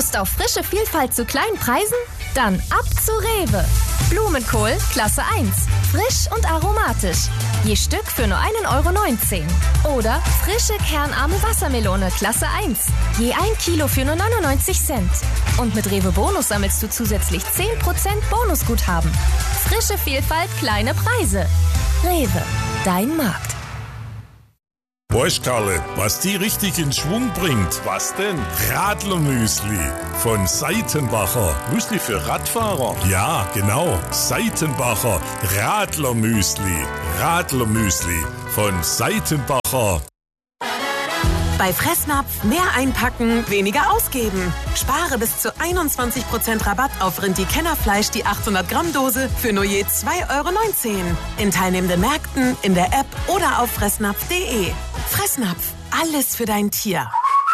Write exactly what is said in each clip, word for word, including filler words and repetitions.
Lust auf frische Vielfalt zu kleinen Preisen? Dann ab zu Rewe. Blumenkohl Klasse eins. Frisch und aromatisch. Je Stück für nur ein Euro neunzehn. Oder frische kernarme Wassermelone Klasse eins. Je ein Kilo für nur neunundneunzig Cent. Und mit Rewe Bonus sammelst du zusätzlich zehn Prozent Bonusguthaben. Frische Vielfalt, kleine Preise. Rewe, dein Markt. Weißt Karle, was die richtig in Schwung bringt? Was denn? Radlermüsli von Seitenbacher. Müsli für Radfahrer? Ja, genau. Seitenbacher Radlermüsli. Radlermüsli von Seitenbacher. Bei Fressnapf mehr einpacken, weniger ausgeben. Spare bis zu einundzwanzig Prozent Rabatt auf Rindi-Kennerfleisch, die achthundert Gramm Dose für nur je zwei Euro neunzehn. In teilnehmenden Märkten, in der App oder auf fressnapf punkt de. Fressnapf, alles für dein Tier.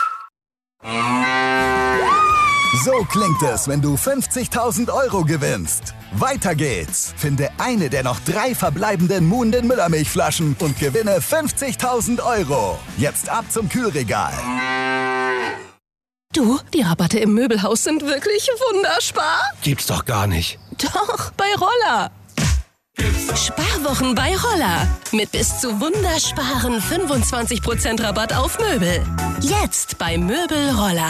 So klingt es, wenn du fünfzigtausend Euro gewinnst. Weiter geht's. Finde eine der noch drei verbleibenden Muhnden Müllermilchflaschen und gewinne fünfzigtausend Euro. Jetzt ab zum Kühlregal. Du, die Rabatte im Möbelhaus sind wirklich wunderspar. Gibt's doch gar nicht. Doch, bei Roller. Sparwochen bei Roller. Mit bis zu wundersparen fünfundzwanzig Prozent Rabatt auf Möbel. Jetzt bei Möbel Roller.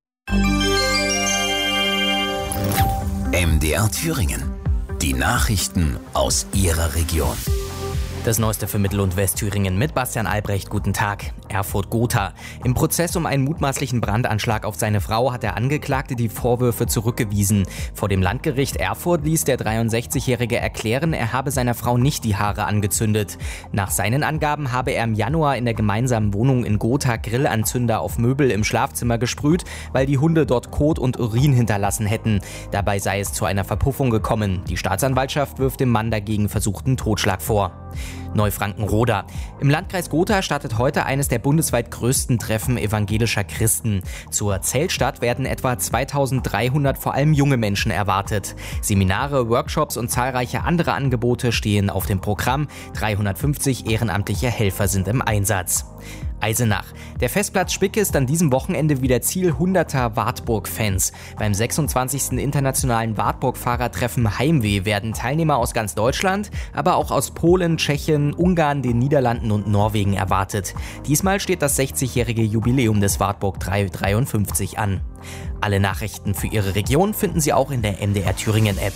M D R Thüringen. Die Nachrichten aus Ihrer Region. Das Neueste für Mittel- und Westthüringen mit Bastian Albrecht. Guten Tag. Erfurt-Gotha. Im Prozess um einen mutmaßlichen Brandanschlag auf seine Frau hat der Angeklagte die Vorwürfe zurückgewiesen. Vor dem Landgericht Erfurt ließ der dreiundsechzigjährige erklären, er habe seiner Frau nicht die Haare angezündet. Nach seinen Angaben habe er im Januar in der gemeinsamen Wohnung in Gotha Grillanzünder auf Möbel im Schlafzimmer gesprüht, weil die Hunde dort Kot und Urin hinterlassen hätten. Dabei sei es zu einer Verpuffung gekommen. Die Staatsanwaltschaft wirft dem Mann dagegen versuchten Totschlag vor. Neufranken-Roda. Im Landkreis Gotha startet heute eines der bundesweit größten Treffen evangelischer Christen. Zur Zeltstadt werden etwa zweitausenddreihundert vor allem junge Menschen erwartet. Seminare, Workshops und zahlreiche andere Angebote stehen auf dem Programm. dreihundertfünfzig ehrenamtliche Helfer sind im Einsatz. Eisenach. Der Festplatz Spicke ist an diesem Wochenende wieder Ziel hunderter Wartburg-Fans. Beim sechsundzwanzigsten internationalen Wartburg-Fahrertreffen Heimweh werden Teilnehmer aus ganz Deutschland, aber auch aus Polen, Tschechien, Ungarn, den Niederlanden und Norwegen erwartet. Diesmal steht das sechzigjährige Jubiläum des Wartburg dreihundertdreiundfünfzig an. Alle Nachrichten für Ihre Region finden Sie auch in der M D R Thüringen App.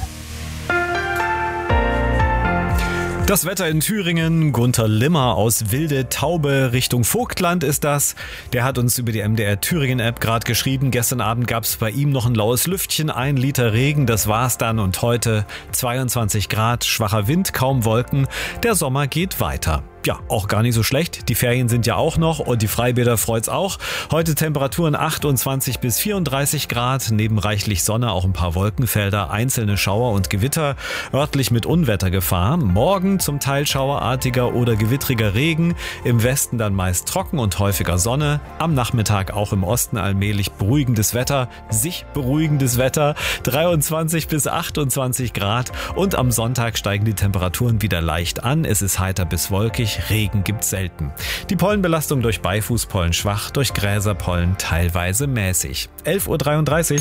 Das Wetter in Thüringen, Gunther Limmer aus Wilde Taube Richtung Vogtland ist das. Der hat uns über die M D R Thüringen App gerade geschrieben. Gestern Abend gab es bei ihm noch ein laues Lüftchen, ein Liter Regen, das war's dann. Und heute zweiundzwanzig Grad, schwacher Wind, kaum Wolken. Der Sommer geht weiter. Ja, auch gar nicht so schlecht. Die Ferien sind ja auch noch und die Freibäder freut's auch. Heute Temperaturen achtundzwanzig bis vierunddreißig Grad, neben reichlich Sonne auch ein paar Wolkenfelder, einzelne Schauer und Gewitter, örtlich mit Unwettergefahr. Morgen zum Teil schauerartiger oder gewittriger Regen, im Westen dann meist trocken und häufiger Sonne. Am Nachmittag auch im Osten allmählich beruhigendes Wetter, sich beruhigendes Wetter, dreiundzwanzig bis achtundzwanzig Grad und am Sonntag steigen die Temperaturen wieder leicht an. Es ist heiter bis wolkig. Regen gibt's selten. Die Pollenbelastung durch Beifußpollen schwach, durch Gräserpollen teilweise mäßig. elf Uhr dreiunddreißig.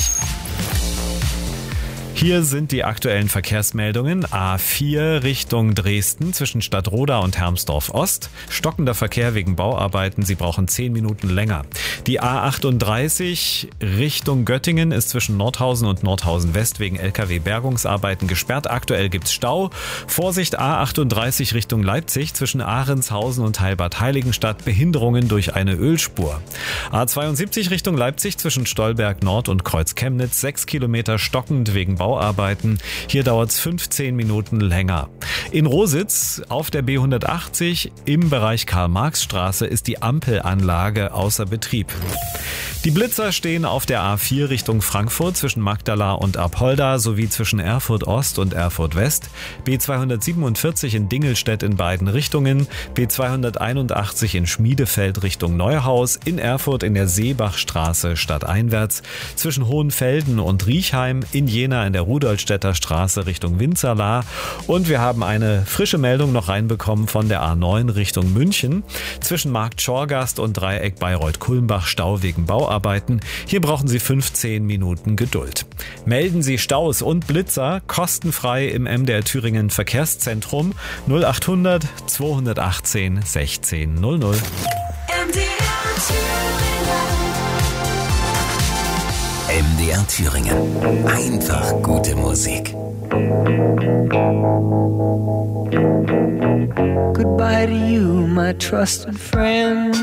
Hier sind die aktuellen Verkehrsmeldungen. A vier Richtung Dresden zwischen Stadtroda und Hermsdorf Ost. Stockender Verkehr wegen Bauarbeiten. Sie brauchen zehn Minuten länger. Die A achtunddreißig Richtung Göttingen ist zwischen Nordhausen und Nordhausen West wegen L K W-Bergungsarbeiten gesperrt. Aktuell gibt's Stau. Vorsicht A achtunddreißig Richtung Leipzig zwischen Ahrentshausen und Heilbad Heiligenstadt. Behinderungen durch eine Ölspur. A zweiundsiebzig Richtung Leipzig zwischen Stolberg Nord und Kreuz Chemnitz. Sechs Kilometer stockend wegen Bauarbeiten. Hier dauert es fünfzehn Minuten länger. In Rositz auf der B hundertachtzig im Bereich Karl-Marx-Straße ist die Ampelanlage außer Betrieb. Die Blitzer stehen auf der A vier Richtung Frankfurt zwischen Magdala und Apolda sowie zwischen Erfurt Ost und Erfurt West. B zweihundertsiebenundvierzig in Dingelstedt in beiden Richtungen. B zweihunderteinundachtzig in Schmiedefeld Richtung Neuhaus. In Erfurt in der Seebachstraße stadteinwärts. Zwischen Hohenfelden und Riechheim. In Jena in der Rudolstädter Straße Richtung Winzerla. Und wir haben eine frische Meldung noch reinbekommen von der A neun Richtung München. Zwischen Markt Schorgast und Dreieck Bayreuth-Kulmbach Stau wegen Bauarbeiten. Bauarbeiten. Hier brauchen Sie fünfzehn Minuten Geduld. Melden Sie Staus und Blitzer kostenfrei im M D R Thüringen Verkehrszentrum null achthundert zweihundertachtzehn sechzehn null null. M D R Thüringen. Einfach gute Musik. Goodbye to you, my trusted friend.